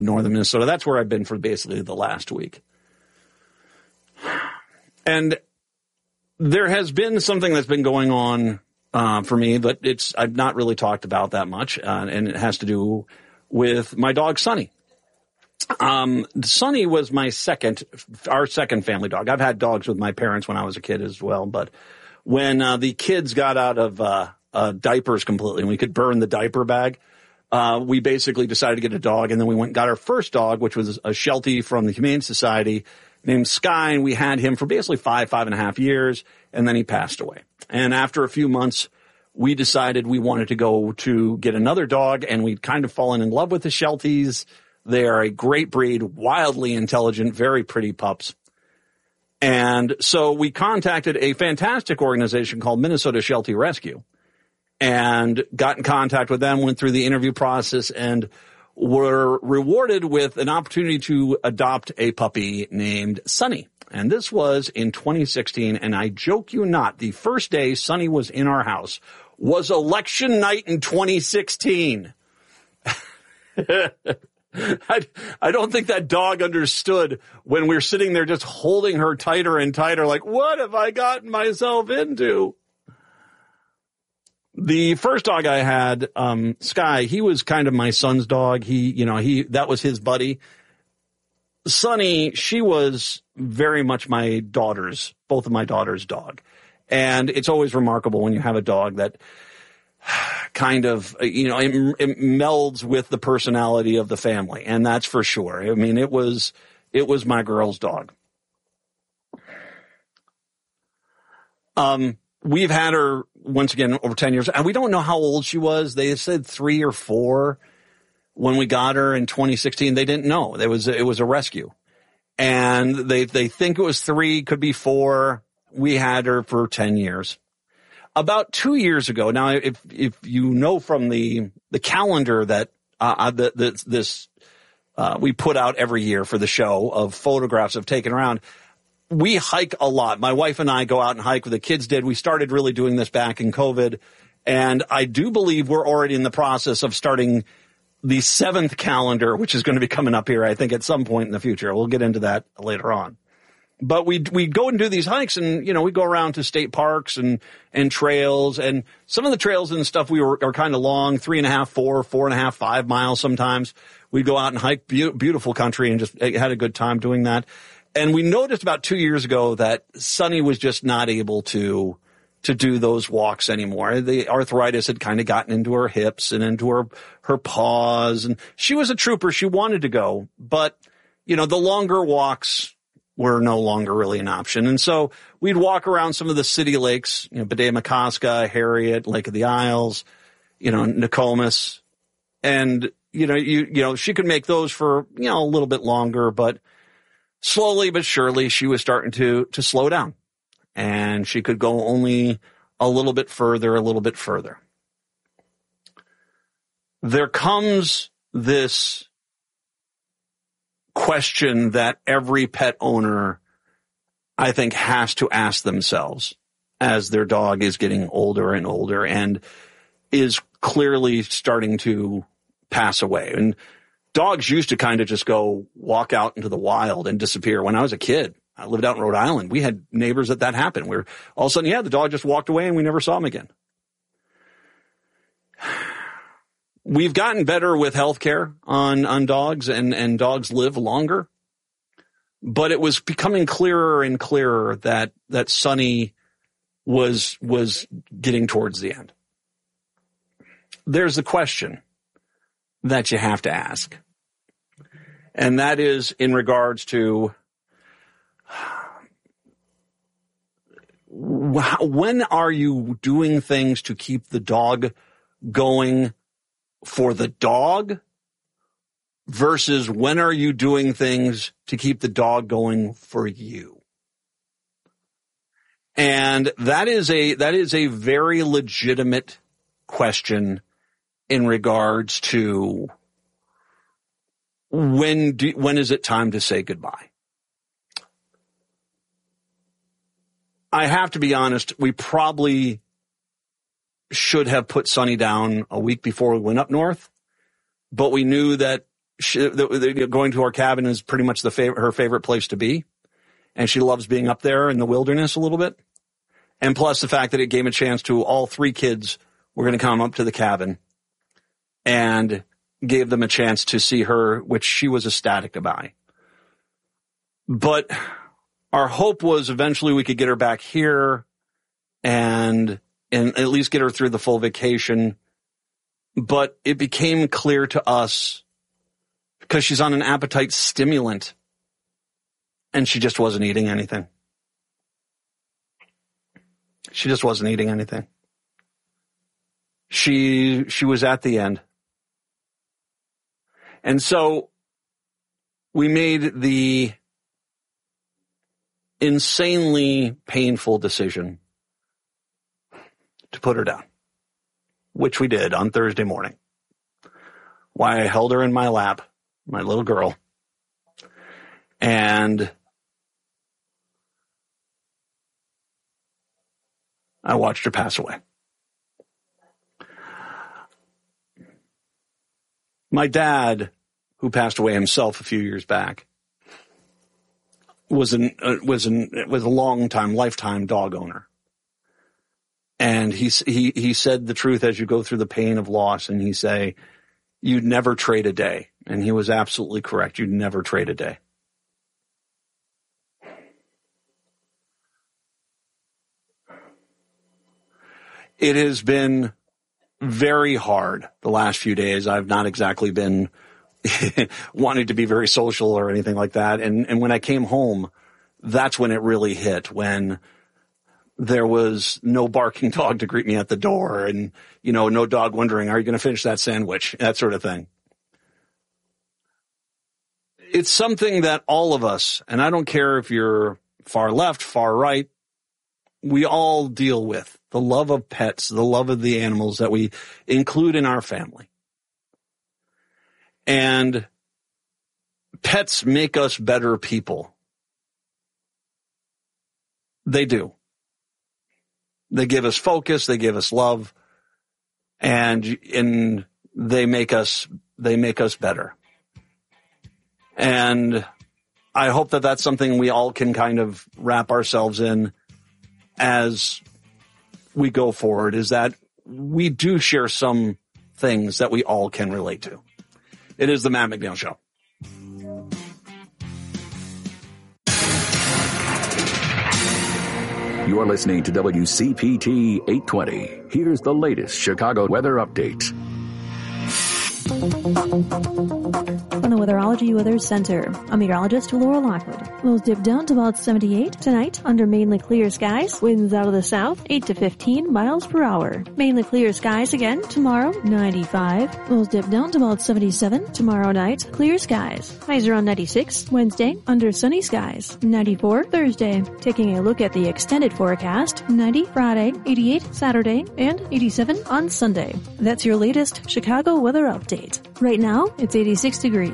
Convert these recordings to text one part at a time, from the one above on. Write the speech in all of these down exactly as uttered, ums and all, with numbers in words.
northern Minnesota. That's where I've been for basically the last week. And there has been something that's been going on uh, for me, but it's I've not really talked about that much, uh, and it has to do with my dog, Sunny. Um, Sunny was my second, our second family dog. I've had dogs with my parents when I was a kid as well, but when uh, the kids got out of uh, uh, diapers completely and we could burn the diaper bag, uh, we basically decided to get a dog, and then we went and got our first dog, which was a Sheltie from the Humane Society named Sky, and we had him for basically five, five and a half years, and then he passed away. And after a few months, we decided we wanted to go to get another dog, and we'd kind of fallen in love with the Shelties. They are a great breed, wildly intelligent, very pretty pups. And so we contacted a fantastic organization called Minnesota Sheltie Rescue and got in contact with them, went through the interview process, and were rewarded with an opportunity to adopt a puppy named Sunny. And this was in twenty sixteen, and I joke you not, the first day Sunny was in our house was election night in twenty sixteen. I, I don't think that dog understood when we were sitting there just holding her tighter and tighter, like, what have I gotten myself into? The first dog I had, um, Sky, he was kind of my son's dog. He, you know, he, that was his buddy. Sunny, she was very much my daughter's, both of my daughter's dog. And it's always remarkable when you have a dog that kind of, you know, it, it melds with the personality of the family. And that's for sure. I mean, it was, it was my girl's dog. Um, we've had her once again over ten years, and we don't know how old she was. They said three or four when we got her in twenty sixteen. They didn't know. It was, it was a rescue, and they, they think it was three, could be four. We had her for ten years. About two years ago, now, if, if you know from the, the calendar that, uh, the, the, this, uh, we put out every year for the show of photographs of taken around, we hike a lot. My wife and I go out and hike. The kids did. We started really doing this back in COVID. And I do believe we're already in the process of starting the seventh calendar, which is going to be coming up here, I think, at some point in the future. We'll get into that later on. But we we go and do these hikes, and, you know, we go around to state parks and, and trails, and some of the trails and stuff we were are kind of long, three and a half, four, four and a half, five miles sometimes. We'd go out and hike, be- beautiful country, and just had a good time doing that. And we noticed about two years ago that Sunny was just not able to to do those walks anymore. The arthritis had kind of gotten into her hips and into her her paws, and she was a trooper. She wanted to go, but, you know, the longer walks were no longer really an option. And so we'd walk around some of the city lakes, you know, Bedeh-Makaska, Harriet, Lake of the Isles, you know, Nokomis. And, you know, you, you know, she could make those for, you know, a little bit longer, but slowly but surely she was starting to, to slow down, and she could go only a little bit further, a little bit further. There comes this question that every pet owner, I think, has to ask themselves as their dog is getting older and older and is clearly starting to pass away. And dogs used to kind of just go walk out into the wild and disappear. When I was a kid, I lived out in Rhode Island. We had neighbors that that happened, where all of a sudden, yeah, the dog just walked away and we never saw him again. We've gotten better with healthcare on, on dogs, and, and dogs live longer. But it was becoming clearer and clearer that, that Sunny was, was getting towards the end. There's a question that you have to ask. And that is in regards to when are you doing things to keep the dog going for the dog versus when are you doing things to keep the dog going for you? And that is a, that is a very legitimate question in regards to when do, when is it time to say goodbye? I have to be honest, we probably should have put Sunny down a week before we went up north, but we knew that she, the, the, going to our cabin is pretty much the favorite, her favorite place to be. And she loves being up there in the wilderness a little bit. And plus the fact that it gave a chance to all three kids were going to come up to the cabin and gave them a chance to see her, which she was ecstatic about. But our hope was eventually we could get her back here and, and at least get her through the full vacation. But it became clear to us, because she's on an appetite stimulant, and she just wasn't eating anything. She just wasn't eating anything. She, she was at the end. And so we made the insanely painful decision to put her down, which we did on Thursday morning. Why I held her in my lap, my little girl, and I watched her pass away. My dad, who passed away himself a few years back, was an uh, was an was a long time, lifetime dog owner, and he he he said the truth as you go through the pain of loss, and he say, "You'd never trade a day," and he was absolutely correct. You'd never trade a day. It has been very hard the last few days. I've not exactly been wanting to be very social or anything like that. And, and when I came home, that's when it really hit, when there was no barking dog to greet me at the door and, you know, no dog wondering, are you going to finish that sandwich? That sort of thing. It's something that all of us, and I don't care if you're far left, far right, we all deal with. The love of pets, the love of the animals that we include in our family. And pets make us better people. They do. They give us focus, they give us love, and, and they make us, they make us better. And I hope that that's something we all can kind of wrap ourselves in as we go forward, is that we do share some things that we all can relate to. It is the Matt McNeil Show. You are listening to W C P T eight twenty. Here's the latest Chicago weather update. From the Weatherology Weather Center, I'm meteorologist Laura Lockwood. Lows dip down to about seventy-eight tonight under mainly clear skies. Winds out of the south, eight to fifteen miles per hour. Mainly clear skies again tomorrow, ninety-five. Lows dip down to about seventy-seven tomorrow night. Clear skies. Highs around ninety-six Wednesday under sunny skies. ninety-four Thursday. Taking a look at the extended forecast, ninety Friday, eighty-eight Saturday, and eighty-seven on Sunday. That's your latest Chicago weather update. Right now, it's eighty-six degrees.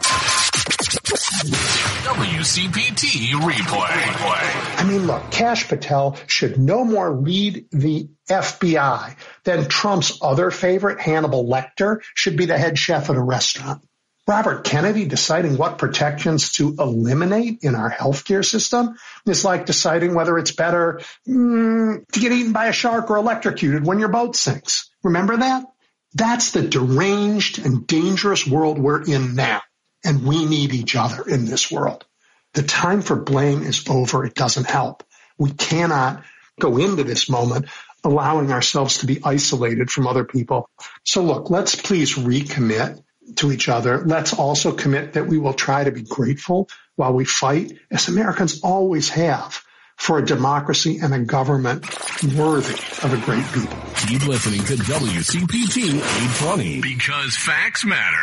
W C P T replay. I mean, look, Kash Patel should no more lead the F B I than Trump's other favorite, Hannibal Lecter, should be the head chef at a restaurant. Robert Kennedy deciding what protections to eliminate in our healthcare system is like deciding whether it's better mm, to get eaten by a shark or electrocuted when your boat sinks. Remember that? That's the deranged and dangerous world we're in now, and we need each other in this world. The time for blame is over. It doesn't help. We cannot go into this moment allowing ourselves to be isolated from other people. So look, let's please recommit to each other. Let's also commit that we will try to be grateful while we fight, as Americans always have, for a democracy and a government worthy of a great people. Keep listening to W C P T eight twenty, because facts matter.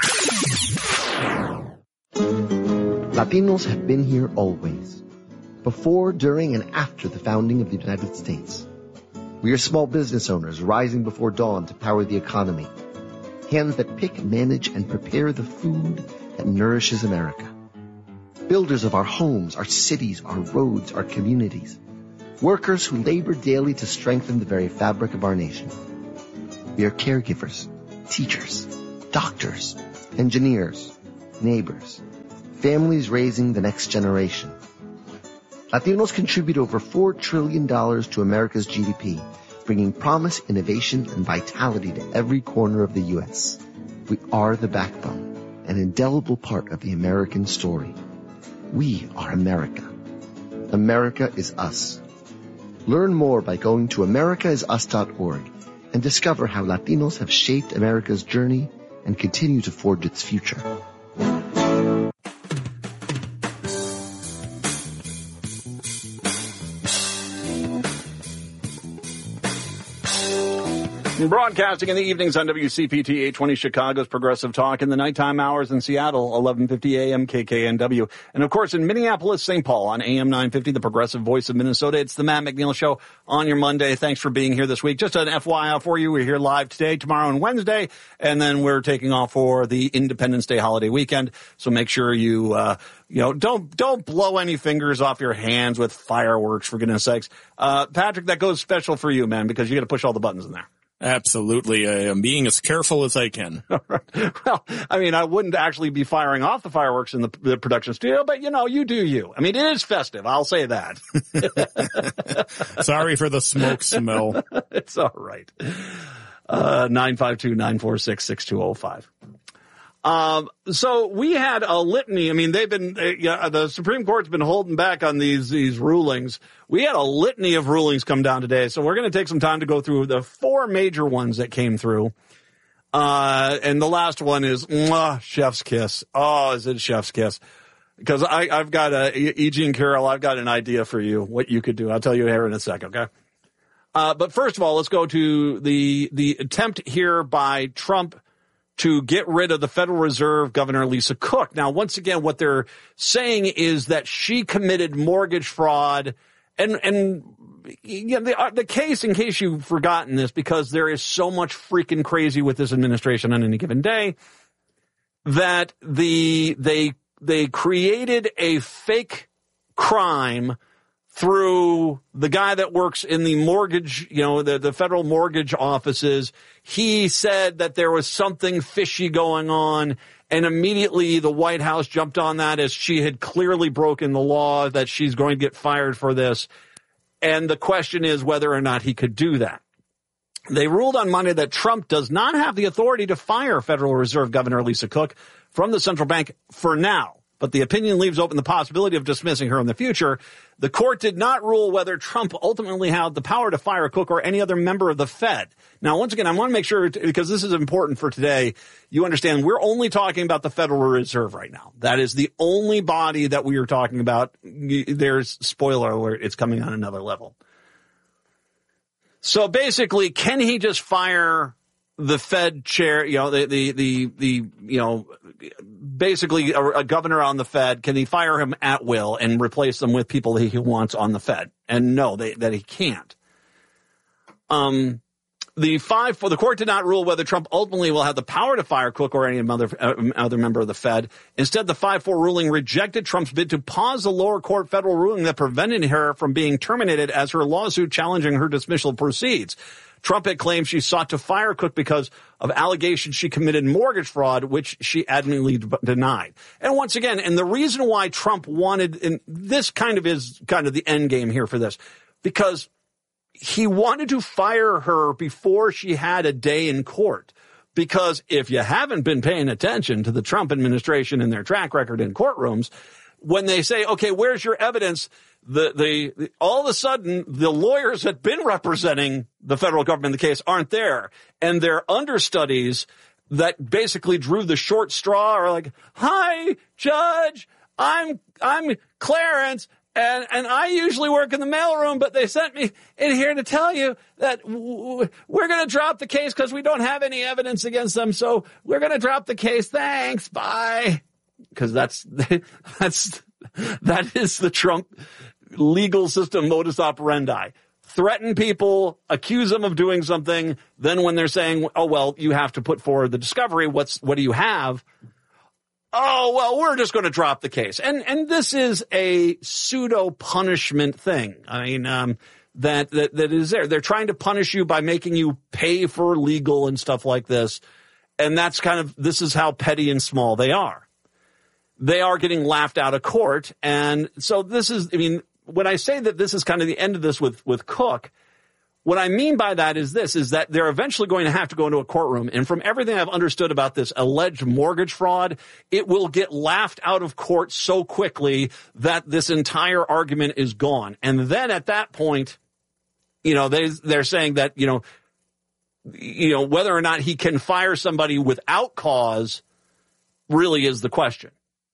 Latinos have been here always, before, during, and after the founding of the United States. We are small business owners rising before dawn to power the economy, hands that pick, manage, and prepare the food that nourishes America. Builders of our homes, our cities, our roads, our communities. Workers who labor daily to strengthen the very fabric of our nation. We are caregivers, teachers, doctors, engineers, neighbors, families raising the next generation. Latinos contribute over four trillion dollars to America's G D P, bringing promise, innovation, and vitality to every corner of the U S. We are the backbone, an indelible part of the American story. We are America. America is us. Learn more by going to america is us dot org and discover how Latinos have shaped America's journey and continue to forge its future. Broadcasting in the evenings on W C P T eight twenty, Chicago's Progressive Talk, in the nighttime hours in Seattle, eleven fifty A M K K N W. And of course in Minneapolis, Saint Paul on A M nine fifty, the Progressive Voice of Minnesota. It's the Matt McNeil Show on your Monday. Thanks for being here this week. Just an F Y I for you, we're here live today, tomorrow, and Wednesday, and then we're taking off for the Independence Day holiday weekend. So make sure you, uh, you know, don't, don't blow any fingers off your hands with fireworks, for goodness sakes. Uh, Patrick, that goes special for you, man, because you got to push all the buttons in there. Absolutely. I am being as careful as I can. Well, I mean, I wouldn't actually be firing off the fireworks in the, the production studio, but, you know, you do you. I mean, it is festive. I'll say that. Sorry for the smoke smell. It's all right. Uh, nine five two, nine four six, six two zero five. Um, so we had a litany. I mean, they've been, uh, yeah, the Supreme Court's been holding back on these, these rulings. We had a litany of rulings come down today. So we're going to take some time to go through the four major ones that came through. Uh, and the last one is, mwah, chef's kiss. Oh, is it chef's kiss? Because I, I've got a, E G and Carol, I've got an idea for you, what you could do. I'll tell you here in a second, okay? Uh, but first of all, let's go to the, the attempt here by Trump to get rid of the Federal Reserve Governor Lisa Cook. Now, once again, what they're saying is that she committed mortgage fraud. And, and, you know, the, the case, in case you've forgotten this, because there is so much freaking crazy with this administration on any given day, that the, they, they created a fake crime through the guy that works in the mortgage, you know, the, the federal mortgage offices. He said that there was something fishy going on, and immediately the White House jumped on that as she had clearly broken the law, that she's going to get fired for this. And the question is whether or not he could do that. They ruled on Monday that Trump does not have the authority to fire Federal Reserve Governor Lisa Cook from the central bank for now. But the opinion leaves open the possibility of dismissing her in the future. The court did not rule whether Trump ultimately had the power to fire Cook or any other member of the Fed. Now, once again, I want to make sure, because this is important for today, you understand we're only talking about the Federal Reserve right now. That is the only body that we are talking about. There's, spoiler alert, it's coming on another level. So basically, can he just fire the Fed chair, you know, the, the, the, the, you know, basically a, a governor on the Fed, can he fire him at will and replace them with people that he wants on the Fed? And no, they, that he can't. Um, the five, for the court did not rule whether Trump ultimately will have the power to fire Cook or any other, uh, other member of the Fed. Instead, the five four ruling rejected Trump's bid to pause the lower court federal ruling that prevented her from being terminated as her lawsuit challenging her dismissal proceeds. Trump had claimed she sought to fire Cook because of allegations she committed mortgage fraud, which she adamantly d- denied. And once again, and the reason why Trump wanted, and this kind of is kind of the end game here for this, because he wanted to fire her before she had a day in court. Because if you haven't been paying attention to the Trump administration and their track record in courtrooms, when they say, okay, where's your evidence? The, the, the, all of a sudden, the lawyers that have been representing the federal government in the case aren't there. And their understudies that basically drew the short straw are like, hi, Judge, I'm, I'm Clarence, and, and I usually work in the mailroom, but they sent me in here to tell you that w- we're going to drop the case because we don't have any evidence against them. So we're going to drop the case. Thanks. Bye. Because that's, that's, that is the Trump legal system modus operandi. Threaten people, accuse them of doing something. Then when they're saying, oh, well, you have to put forward the discovery. What's, what do you have? Oh, well, we're just going to drop the case. And, and this is a pseudo punishment thing. I mean, um, that, that, that is there. They're trying to punish you by making you pay for legal and stuff like this. And that's kind of, this is how petty and small they are. they are getting laughed out of court. And so this is, I mean, when I say that this is kind of the end of this with, with Cook, what I mean by that is this, is that they're eventually going to have to go into a courtroom. And from everything I've understood about this alleged mortgage fraud, it will get laughed out of court so quickly that this entire argument is gone. And then at that point, you know, they, they're saying that, you know, you know, whether or not he can fire somebody without cause really is the question.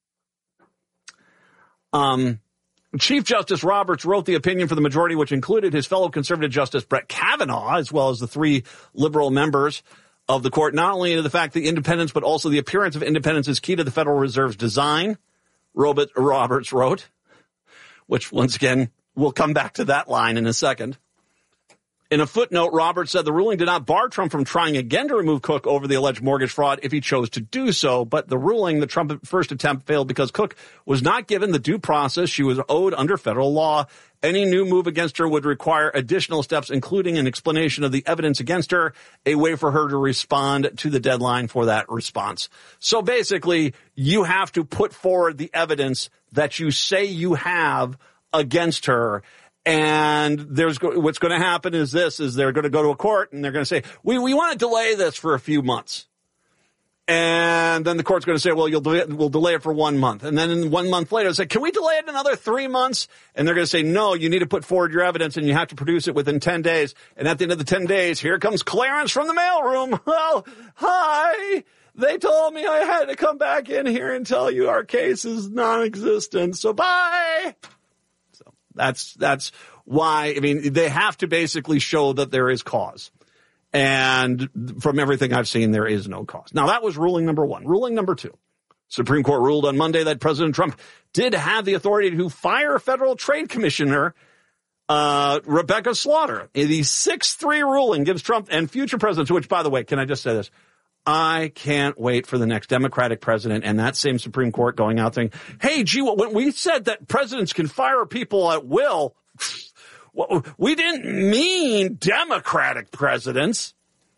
Um, Chief Justice Roberts wrote the opinion for the majority, which included his fellow conservative Justice Brett Kavanaugh, as well as the three liberal members of the court, not only into the fact that independence, but also the appearance of independence is key to the Federal Reserve's design, Robert, Roberts wrote, which once again, we'll come back to that line in a second. In a footnote, Roberts said the ruling did not bar Trump from trying again to remove Cook over the alleged mortgage fraud if he chose to do so. But the ruling, the Trump first attempt, failed because Cook was not given the due process she was owed under federal law. Any new move against her would require additional steps, including an explanation of the evidence against her, a way for her to respond to the deadline for that response. So basically, you have to put forward the evidence that you say you have against her. And there's what's going to happen is this, is they're going to go to a court and they're going to say, we, we want to delay this for a few months. And then the court's going to say, well, you'll delay it, we'll delay it for one month. And then one month later, say, can we delay it another three months? And they're going to say, no, you need to put forward your evidence and you have to produce it within ten days. And at the end of the ten days, here comes Clarence from the mailroom. Well, hi. They told me I had to come back in here and tell you our case is non-existent. So bye. That's, that's why, I mean, they have to basically show that there is cause. And from everything I've seen, there is no cause. Now, that was ruling number one. Ruling number two. Supreme Court ruled on Monday that President Trump did have the authority to fire Federal Trade Commissioner, uh, Rebecca Slaughter. The six three ruling gives Trump and future presidents, which, by the way, can I just say this? I can't wait for the next Democratic president and that same Supreme Court going out saying, hey, gee, when we said that presidents can fire people at will, we didn't mean Democratic presidents.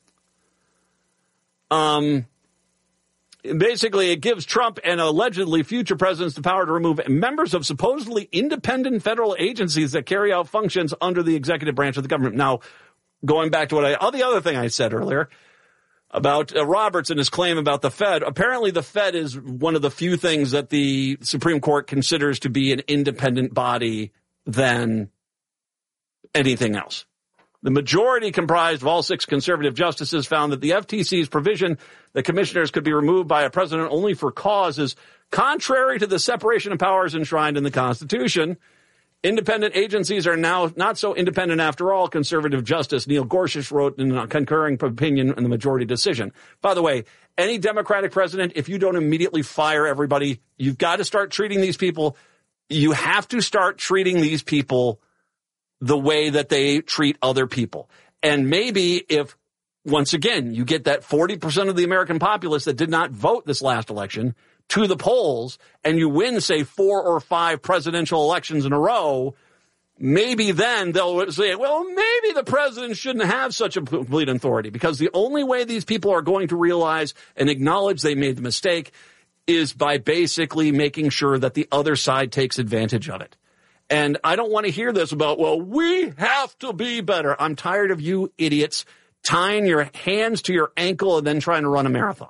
Um, basically, it gives Trump and allegedly future presidents the power to remove members of supposedly independent federal agencies that carry out functions under the executive branch of the government. Now, going back to what I, all the other thing I said earlier, about uh, Roberts and his claim about the Fed. Apparently the Fed is one of the few things that the Supreme Court considers to be an independent body than anything else. The majority, comprised of all six conservative justices, found that the F T C's provision that commissioners could be removed by a president only for cause is contrary to the separation of powers enshrined in the Constitution. Independent agencies are now not so independent after all, conservative Justice Neil Gorsuch wrote in a concurring opinion in the majority decision. By the way, any Democratic president, if you don't immediately fire everybody, you've got to start treating these people. You have to start treating these people the way that they treat other people. And maybe if, once again, you get that forty percent of the American populace that did not vote this last election to the polls, and you win, say, four or five presidential elections in a row, maybe then they'll say, well, maybe the president shouldn't have such a complete authority, because the only way these people are going to realize and acknowledge they made the mistake is by basically making sure that the other side takes advantage of it. And I don't want to hear this about, well, we have to be better. I'm tired of you idiots tying your hands to your ankle and then trying to run a marathon.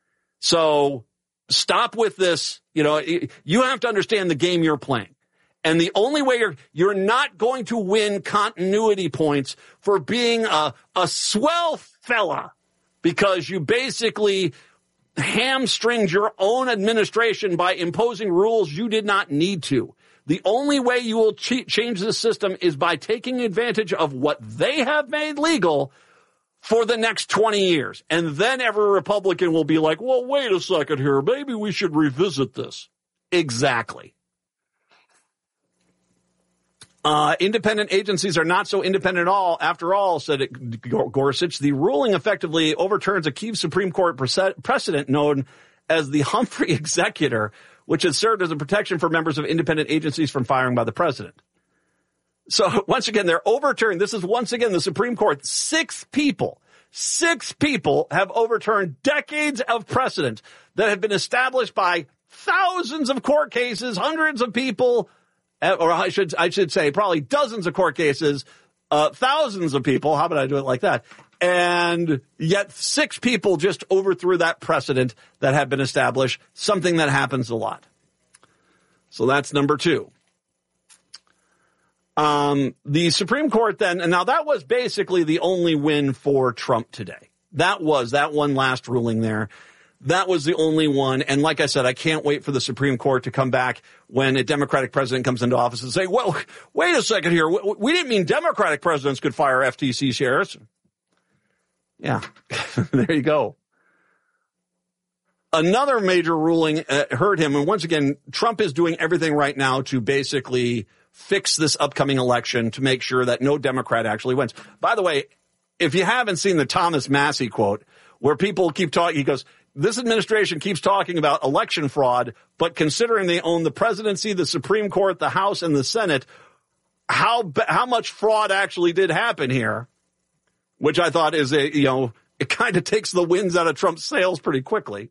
So stop with this. You know, you have to understand the game you're playing. And the only way you're, you're not going to win continuity points for being a, a swell fella, because you basically hamstringed your own administration by imposing rules you did not need to. The only way you will ch- change the system is by taking advantage of what they have made legal for the next twenty years. And then every Republican will be like, well, wait a second here. Maybe we should revisit this. Exactly. Uh, independent agencies are not so independent at all. After all, said it, Gorsuch, the ruling effectively overturns a key Supreme Court precedent known as the Humphrey Executor, which has served as a protection for members of independent agencies from firing by the president. So once again, they're overturning. This is once again the Supreme Court. Six people, six people have overturned decades of precedent that have been established by thousands of court cases, hundreds of people, or I should I should say probably dozens of court cases, uh, thousands of people. How about I do it like that? And yet six people just overthrew that precedent that had been established, something that happens a lot. So that's number two. Um, the Supreme Court then, and now that was basically the only win for Trump today. That was that one last ruling there. That was the only one. And like I said, I can't wait for the Supreme Court to come back when a Democratic president comes into office and say, well, wait a second here. We didn't mean Democratic presidents could fire F T C chairs. Yeah, there you go. Another major ruling uh, hurt him. And once again, Trump is doing everything right now to basically fix this upcoming election to make sure that no Democrat actually wins. By the way, if you haven't seen the Thomas Massie quote where people keep talking, he goes, this administration keeps talking about election fraud, but considering they own the presidency, the Supreme Court, the House, and the Senate, how how much fraud actually did happen here? Which I thought is a, you know, it kind of takes the winds out of Trump's sails pretty quickly.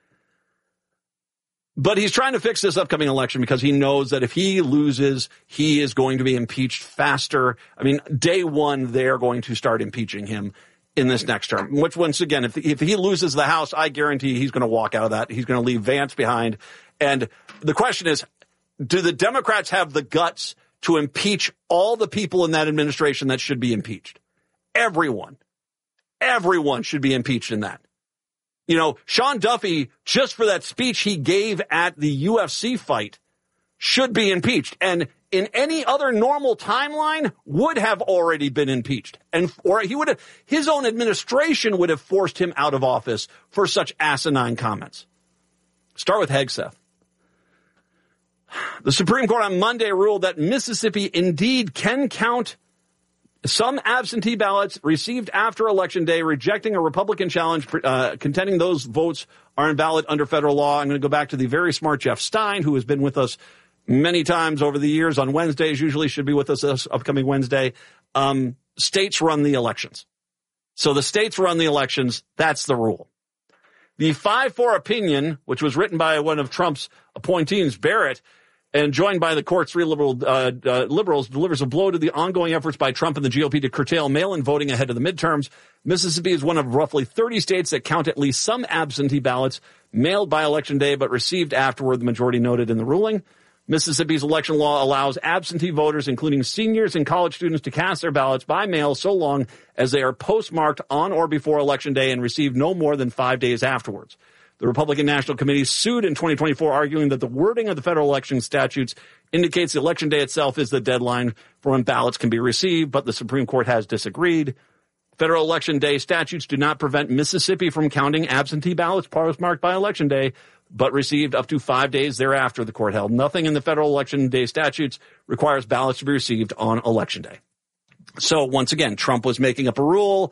But he's trying to fix this upcoming election because he knows that if he loses, he is going to be impeached faster. I mean, day one, they're going to start impeaching him in this next term, which once again, if, if he loses the House, I guarantee he's going to walk out of that. He's going to leave Vance behind. And the question is, do the Democrats have the guts to impeach all the people in that administration that should be impeached? Everyone. Everyone should be impeached in that. You know, Sean Duffy, just for that speech he gave at the U F C fight, should be impeached. And in any other normal timeline, would have already been impeached. And or he would have, his own administration would have forced him out of office for such asinine comments. Start with Hegseth. The Supreme Court on Monday ruled that Mississippi indeed can count some absentee ballots received after Election Day, rejecting a Republican challenge, uh, contending those votes are invalid under federal law. I'm going to go back to the very smart Jeff Stein, who has been with us many times over the years on Wednesdays, usually should be with us this upcoming Wednesday. Um, states run the elections. So the states run the elections. That's the rule. The five four opinion, which was written by one of Trump's appointees, Barrett, and joined by the court's three liberal, uh, uh, liberals, delivers a blow to the ongoing efforts by Trump and the G O P to curtail mail-in voting ahead of the midterms. Mississippi is one of roughly thirty states that count at least some absentee ballots mailed by Election Day but received afterward, the majority noted in the ruling. Mississippi's election law allows absentee voters, including seniors and college students, to cast their ballots by mail so long as they are postmarked on or before Election Day and received no more than five days afterwards. The Republican National Committee sued in twenty twenty-four, arguing that the wording of the federal election statutes indicates the Election Day itself is the deadline for when ballots can be received, but the Supreme Court has disagreed. Federal Election Day statutes do not prevent Mississippi from counting absentee ballots postmarked by Election Day, but received up to five days thereafter, the court held. Nothing in the Federal Election Day statutes requires ballots to be received on Election Day. So once again, Trump was making up a rule.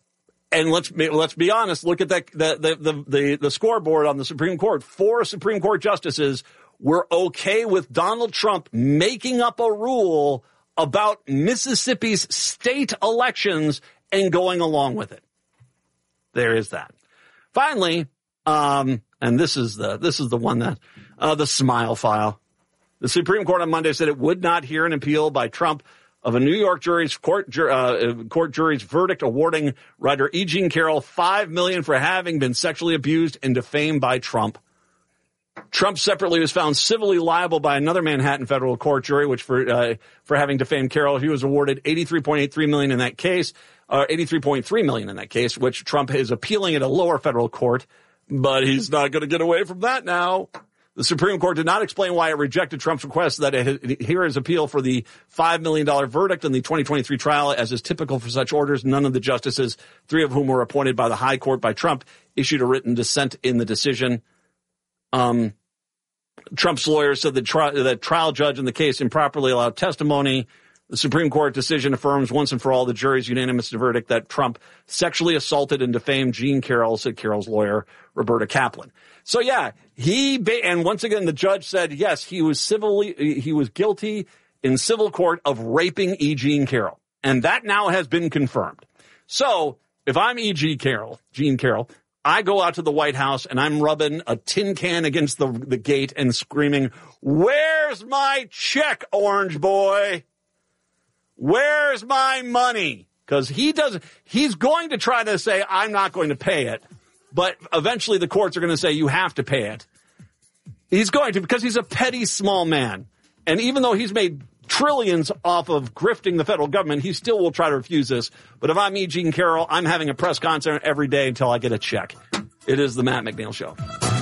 And let's be, let's be honest. Look at that, the, the, the, the, the scoreboard on the Supreme Court. Four Supreme Court justices were okay with Donald Trump making up a rule about Mississippi's state elections and going along with it. There is that. Finally, um, and this is the, this is the one that, uh, the smile file. The Supreme Court on Monday said it would not hear an appeal by Trump of a New York jury's court, uh, court jury's verdict awarding writer E. Jean Carroll five million dollars for having been sexually abused and defamed by Trump. Trump separately was found civilly liable by another Manhattan federal court jury, which for uh, for having defamed Carroll, he was awarded eighty-three point eight three million dollars in that case, uh, eighty-three point three million dollars in that case, which Trump is appealing at a lower federal court, but he's not going to get away from that now. The Supreme Court did not explain why it rejected Trump's request that it hear his appeal for the five million dollars verdict in the twenty twenty-three trial. As is typical for such orders, none of the justices, three of whom were appointed by the high court by Trump, issued a written dissent in the decision. Um, Trump's lawyers said the, tri- the trial judge in the case improperly allowed testimony. The Supreme Court decision affirms once and for all the jury's unanimous verdict that Trump sexually assaulted and defamed Jean Carroll, said Carroll's lawyer, Roberta Kaplan. So yeah, he, ba- and once again, the judge said, yes, he was civilly, he was guilty in civil court of raping E. Jean Carroll. And that now has been confirmed. So if I'm E. G. Carroll, Jean Carroll, I go out to the White House and I'm rubbing a tin can against the, the gate and screaming, "Where's my check, Orange Boy? Where's my money?" Because he does, he's going to try to say, "I'm not going to pay it." But eventually the courts are going to say, "You have to pay it." He's going to, because he's a petty small man. And even though he's made trillions off of grifting the federal government, he still will try to refuse this. But if I'm E. Jean Carroll, I'm having a press conference every day until I get a check. It is the Matt McNeil Show.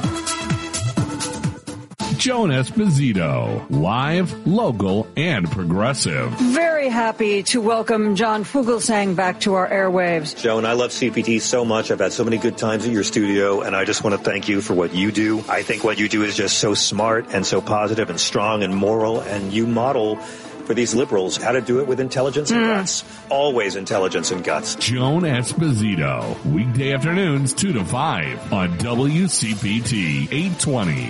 Joan Esposito, live, local, and progressive. Very happy to welcome John Fugelsang back to our airwaves. Joan, I love C P T so much. I've had so many good times at your studio, and I just want to thank you for what you do. I think what you do is just so smart and so positive and strong and moral, and you model for these liberals how to do it with intelligence and mm. guts. Always intelligence and guts. Joan Esposito, weekday afternoons two to five on W C P T eight twenty.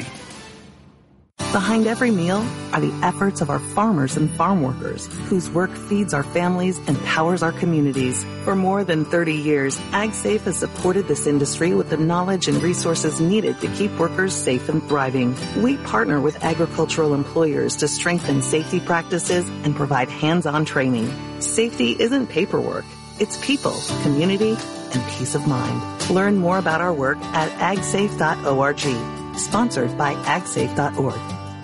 Behind every meal are the efforts of our farmers and farm workers, whose work feeds our families and powers our communities. For more than thirty years, AgSafe has supported this industry with the knowledge and resources needed to keep workers safe and thriving. We partner with agricultural employers to strengthen safety practices and provide hands-on training. Safety isn't paperwork. It's people, community, and peace of mind. Learn more about our work at ag safe dot org. Sponsored by ag safe dot org.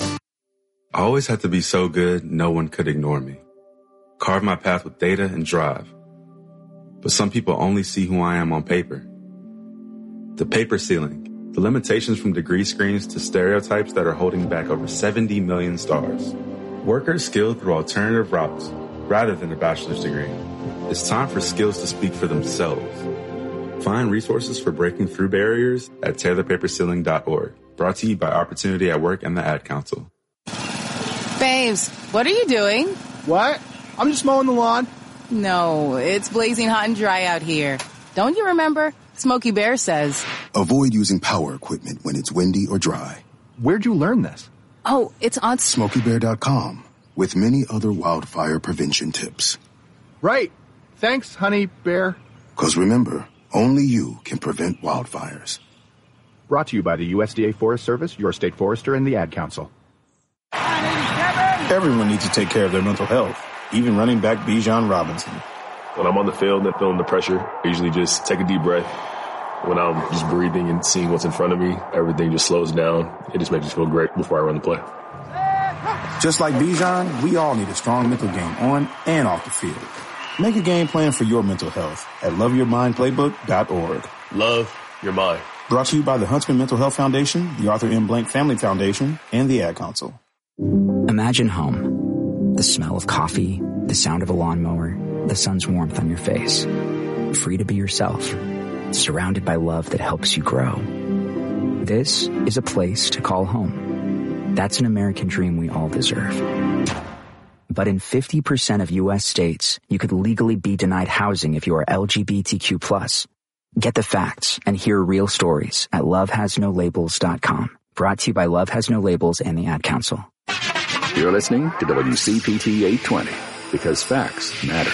I always had to be so good, no one could ignore me. Carve my path with data and drive. But some people only see who I am on paper. The paper ceiling, the limitations from degree screens to stereotypes that are holding back over seventy million stars. Workers skilled through alternative routes rather than a bachelor's degree. It's time for skills to speak for themselves. Find resources for breaking through barriers at tear the paper ceiling dot org. Brought to you by Opportunity at Work and the Ad Council. Babes, what are you doing? What? I'm just mowing the lawn. No, it's blazing hot and dry out here. Don't you remember? Smokey Bear says, avoid using power equipment when it's windy or dry. Where'd you learn this? Oh, it's on smokey bear dot com with many other wildfire prevention tips. Right. Thanks, honey bear. Because remember, only you can prevent wildfires. Brought to you by the U S D A Forest Service, your state forester, and the Ad Council. Everyone needs to take care of their mental health, even running back Bijan Robinson. When I'm on the field and feeling the pressure, I usually just take a deep breath. When I'm just breathing and seeing what's in front of me, everything just slows down. It just makes me feel great before I run the play. Just like Bijan, we all need a strong mental game on and off the field. Make a game plan for your mental health at love your mind playbook dot org. Love your mind. Brought to you by the Huntsman Mental Health Foundation, the Arthur M. Blank Family Foundation, and the Ad Council. Imagine home. The smell of coffee, the sound of a lawnmower, the sun's warmth on your face. Free to be yourself. Surrounded by love that helps you grow. This is a place to call home. That's an American dream we all deserve. But in fifty percent of U S states, you could legally be denied housing if you are L G B T Q plus. Get the facts and hear real stories at love has no labels dot com. Brought to you by Love Has No Labels and the Ad Council. You're listening to W C P T eight twenty, because facts matter.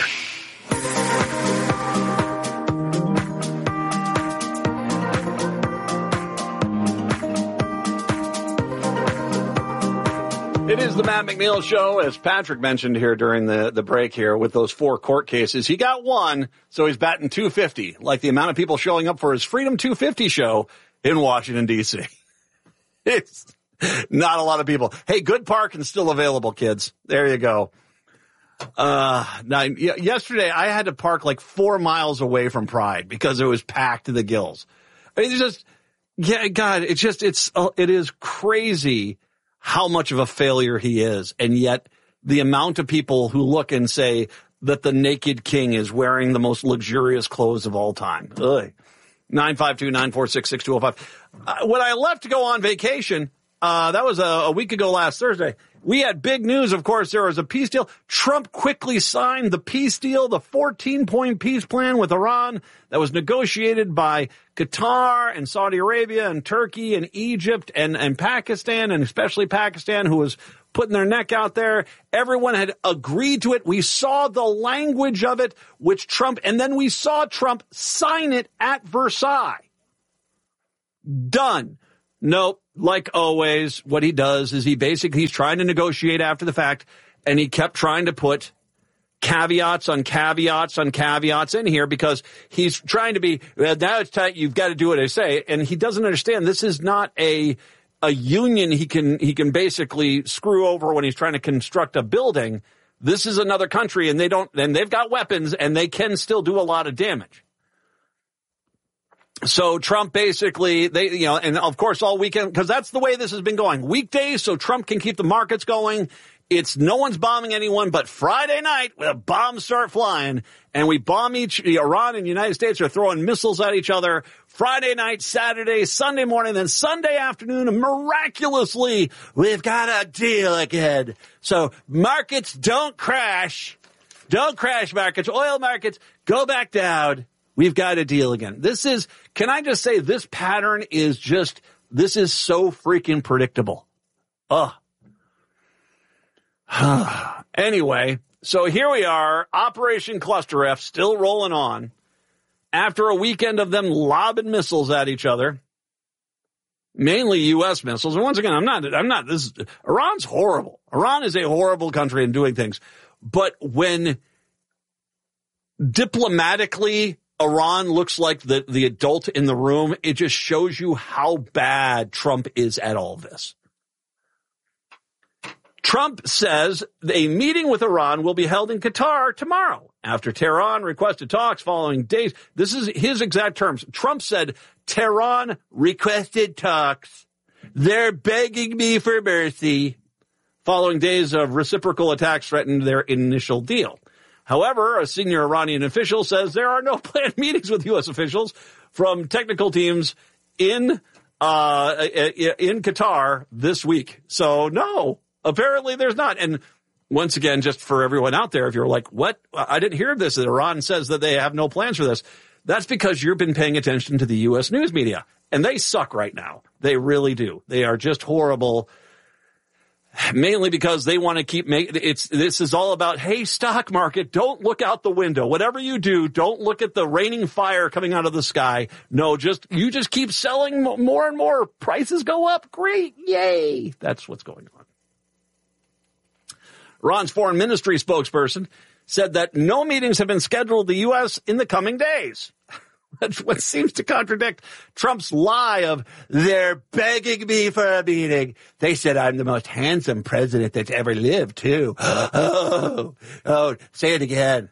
It is the Matt McNeil Show, as Patrick mentioned here during the, the break here with those four court cases. He got one, so he's batting two fifty, like the amount of people showing up for his Freedom two fifty show in Washington, D C It's not a lot of people. Hey, good parking still available, kids. There you go. Uh, now, yesterday I had to park like four miles away from Pride because it was packed to the gills. It's just, yeah, God, it's just, it's, it is crazy how much of a failure he is. And yet the amount of people who look and say that the naked king is wearing the most luxurious clothes of all time. Ugh. nine five two, nine four six, six two zero five. Uh, when I left to go on vacation, uh, that was a, a week ago last Thursday, we had big news. Of course, there was a peace deal. Trump quickly signed the peace deal, the fourteen point peace plan with Iran that was negotiated by Qatar and Saudi Arabia and Turkey and Egypt and, and Pakistan, and especially Pakistan, who was putting their neck out there. Everyone had agreed to it. We saw the language of it, which Trump, and then we saw Trump sign it at Versailles. Done. Nope. Like always, what he does is he basically, he's trying to negotiate after the fact, and he kept trying to put caveats on caveats on caveats in here because he's trying to be, well, now it's time, you've got to do what I say. And he doesn't understand this is not a, a union he can, he can basically screw over when he's trying to construct a building. This is another country and they don't, and they've got weapons and they can still do a lot of damage. So Trump basically, they, you know, and of course all weekend, because that's the way this has been going. Weekdays, so Trump can keep the markets going. It's no one's bombing anyone, but Friday night, the bombs start flying, and we bomb each, Iran and the United States are throwing missiles at each other. Friday night, Saturday, Sunday morning, then Sunday afternoon, and miraculously, we've got a deal again. So markets don't crash. Don't crash markets. Oil markets, go back down. We've got a deal again. This is, can I just say, this pattern is just, this is so freaking predictable. Ugh. Anyway, so here we are, Operation Cluster F still rolling on after a weekend of them lobbing missiles at each other, mainly U S missiles. And once again, I'm not, I'm not, this, Iran's horrible. Iran is a horrible country in doing things. But when diplomatically Iran looks like the, the adult in the room, it just shows you how bad Trump is at all this. Trump says a meeting with Iran will be held in Qatar tomorrow after Tehran requested talks following days. This is his exact terms. Trump said, Tehran requested talks. They're begging me for mercy. Following days of reciprocal attacks threatened their initial deal. However, a senior Iranian official says there are no planned meetings with U S officials from technical teams in, uh, in Qatar this week. So no. Apparently there's not. And once again, just for everyone out there, if you're like, what? I didn't hear this. That Iran says that they have no plans for this. That's because you've been paying attention to the U S news media. And they suck right now. They really do. They are just horrible. Mainly because they want to keep making it's, this is all about, hey, stock market, don't look out the window. Whatever you do, don't look at the raining fire coming out of the sky. No, just, you just keep selling more and more. Prices go up. Great. Yay. That's what's going on. Iran's foreign ministry spokesperson said that no meetings have been scheduled with the U S in the coming days. That's what seems to contradict Trump's lie of they're begging me for a meeting. They said I'm the most handsome president that's ever lived, too. Oh, oh, say it again.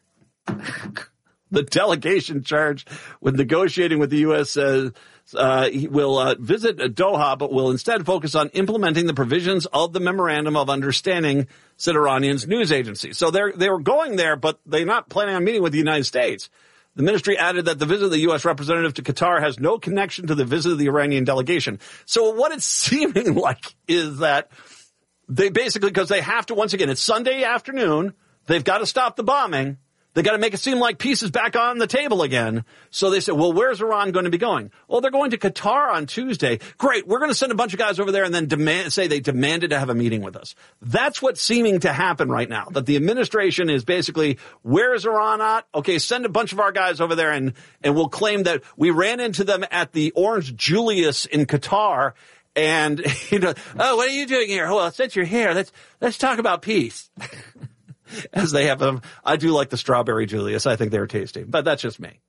The delegation charged with negotiating with the U S says uh, he will uh, visit Doha, but will instead focus on implementing the provisions of the Memorandum of Understanding, said Iranian's news agency. So they're they were going there, but they're not planning on meeting with the United States. The ministry added that the visit of the U S representative to Qatar has no connection to the visit of the Iranian delegation. So what it's seeming like is that they basically, because they have to, once again, it's Sunday afternoon, they've got to stop the bombing. They got to make it seem like peace is back on the table again. So they said, well, where's Iran going to be going? Oh, they're going to Qatar on Tuesday. Great. We're going to send a bunch of guys over there and then demand, say they demanded to have a meeting with us. That's what's seeming to happen right now, that the administration is basically, where is Iran at? Okay, send a bunch of our guys over there and, and we'll claim that we ran into them at the Orange Julius in Qatar. And, you know, oh, what are you doing here? Well, since you're here, let's, let's talk about peace. As they have them. I do like the strawberry Julius. I think they're tasty, but that's just me.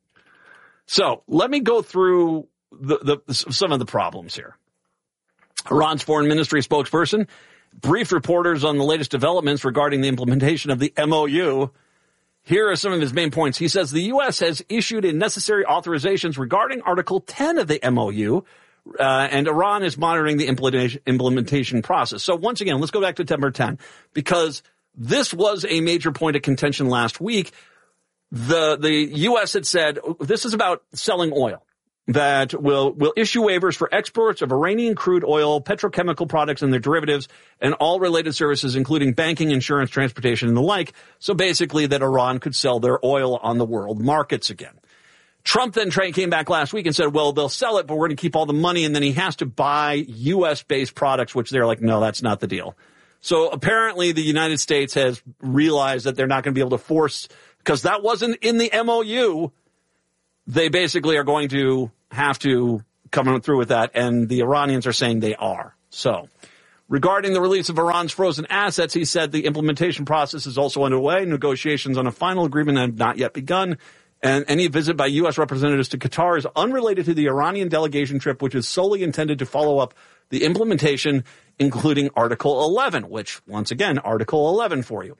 So let me go through the, the, some of the problems here. Iran's foreign ministry spokesperson briefed reporters on the latest developments regarding the implementation of the M O U. Here are some of his main points. He says the U S has issued necessary authorizations regarding Article ten of the M O U, uh, and Iran is monitoring the implementation, implementation process. So once again, let's go back to September tenth, because this was a major point of contention last week. The, the U S had said, this is about selling oil, that will, will issue waivers for exports of Iranian crude oil, petrochemical products and their derivatives, and all related services, including banking, insurance, transportation, and the like. So basically that Iran could sell their oil on the world markets again. Trump then came back last week and said, well, they'll sell it, but we're going to keep all the money. And then he has to buy U S-based products, which they're like, no, that's not the deal. So apparently the United States has realized that they're not going to be able to force, because that wasn't in the M O U. They basically are going to have to coming through with that, and the Iranians are saying they are. So, regarding the release of Iran's frozen assets, he said the implementation process is also underway. Negotiations on a final agreement have not yet begun. And any visit by U S representatives to Qatar is unrelated to the Iranian delegation trip, which is solely intended to follow up the implementation, including Article eleven, which, once again, Article eleven for you.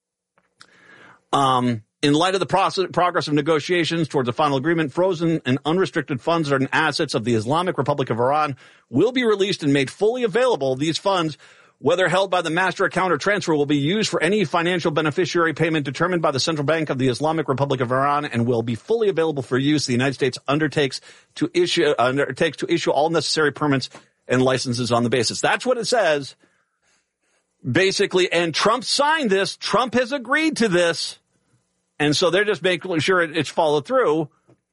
Um, in light of the process, progress of negotiations towards a final agreement, frozen and unrestricted funds and assets of the Islamic Republic of Iran will be released and made fully available. These funds, whether held by the master account or transfer, will be used for any financial beneficiary payment determined by the Central Bank of the Islamic Republic of Iran and will be fully available for use. The United States undertakes to issue undertakes to issue all necessary permits and licenses on the basis. That's what it says, basically. And Trump signed this. Trump has agreed to this. And so they're just making sure it's followed through.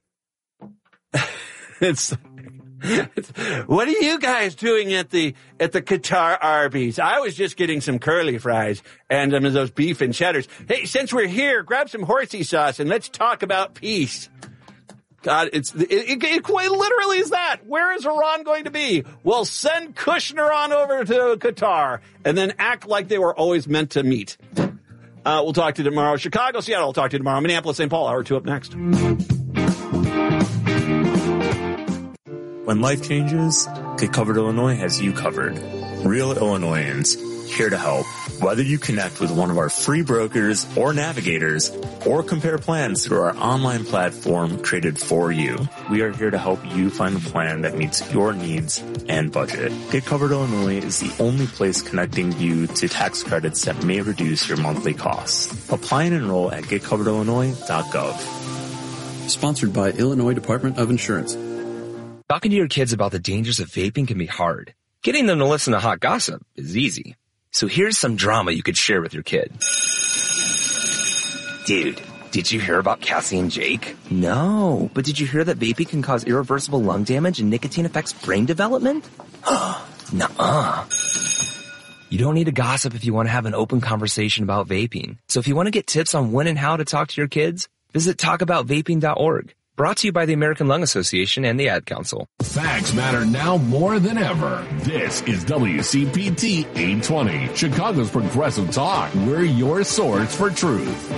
it's, it's, what are you guys doing at the at the Qatar Arby's? I was just getting some curly fries and um, those beef and cheddars. Hey, since we're here, grab some horsey sauce and let's talk about peace. God, it's it, it, it quite literally is that. Where is Iran going to be? Well, send Kushner on over to Qatar and then act like they were always meant to meet. Uh, we'll talk to you tomorrow. Chicago, Seattle, we'll talk to you tomorrow. Minneapolis, Saint Paul, hour two up next. When life changes, Get Covered Illinois has you covered. Real Illinoisans, here to help. Whether you connect with one of our free brokers or navigators, or compare plans through our online platform created for you, we are here to help you find a plan that meets your needs and budget. Get Covered Illinois is the only place connecting you to tax credits that may reduce your monthly costs. Apply and enroll at get covered illinois dot gov. Sponsored by Illinois Department of Insurance. Talking to your kids about the dangers of vaping can be hard. Getting them to listen to hot gossip is easy. So here's some drama you could share with your kid. Dude, did you hear about Cassie and Jake? No, but did you hear that vaping can cause irreversible lung damage and nicotine affects brain development? Nuh-uh. You don't need to gossip if you want to have an open conversation about vaping. So if you want to get tips on when and how to talk to your kids, visit talk about vaping dot org. Brought to you by the American Lung Association and the Ad Council. Facts matter now more than ever. This is W C P T eight twenty, Chicago's Progressive Talk. We're your source for truth.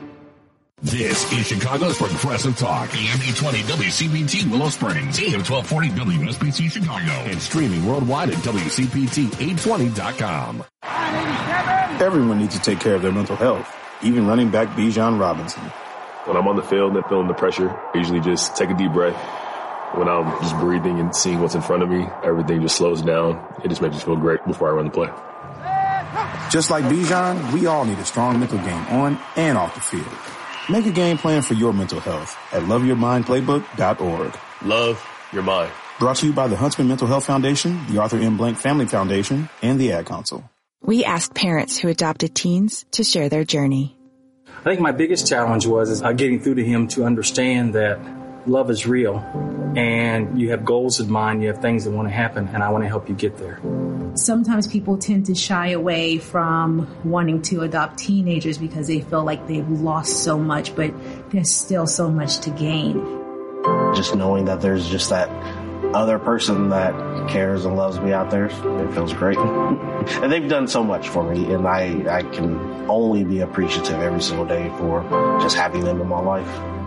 This is Chicago's Progressive Talk, A M eight twenty W C P T Willow Springs, A M twelve forty W S B C Chicago, and streaming worldwide at W C P T eight twenty dot com. Everyone needs to take care of their mental health, even running back Bijan Robinson. When I'm on the field and feeling the pressure, I usually just take a deep breath. When I'm just breathing and seeing what's in front of me, everything just slows down. It just makes me feel great before I run the play. Just like Bijan, we all need a strong mental game on and off the field. Make a game plan for your mental health at love your mind playbook dot org. Love your mind. Brought to you by the Huntsman Mental Health Foundation, the Arthur M. Blank Family Foundation, and the Ad Council. We asked parents who adopted teens to share their journey. I think my biggest challenge was is uh, getting through to him to understand that love is real and you have goals in mind, you have things that want to happen, and I want to help you get there. Sometimes people tend to shy away from wanting to adopt teenagers because they feel like they've lost so much, but there's still so much to gain. Just knowing that there's just that other person that cares and loves me out there, it feels great. And they've done so much for me, and I, I can only be appreciative every single day for just having them in my life.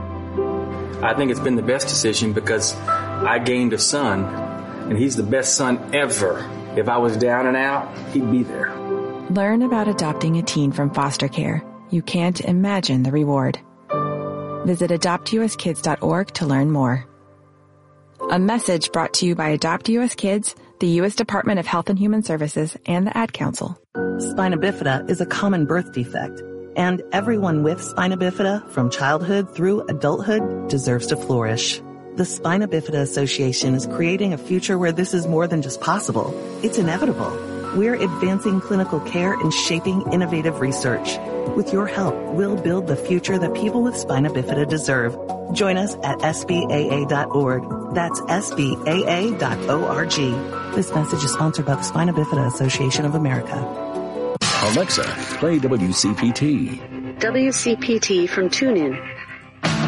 I think it's been the best decision because I gained a son, and he's the best son ever. If I was down and out, he'd be there. Learn about adopting a teen from foster care. You can't imagine the reward. Visit adopt U S kids dot org to learn more. A message brought to you by Adopt U S Kids, the U S Department of Health and Human Services, and the Ad Council. Spina bifida is a common birth defect, and everyone with spina bifida from childhood through adulthood deserves to flourish. The Spina Bifida Association is creating a future where this is more than just possible. It's inevitable. We're advancing clinical care and shaping innovative research. With your help, we'll build the future that people with spina bifida deserve. Join us at S B A A dot org. That's S B A A dot org. This message is sponsored by the Spina Bifida Association of America. Alexa, play W C P T. W C P T from TuneIn.